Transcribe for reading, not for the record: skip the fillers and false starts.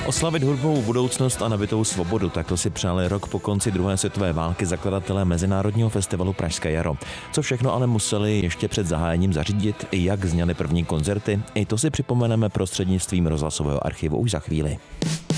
Oslavit hudbou budoucnost a nabitou svobodu, tak to si přáli rok po konci druhé světové války zakladatelé Mezinárodního festivalu Pražské jaro. Co všechno ale museli ještě před zahájením zařídit, jak zněly první koncerty, i to si připomeneme prostřednictvím rozhlasového archivu už za chvíli.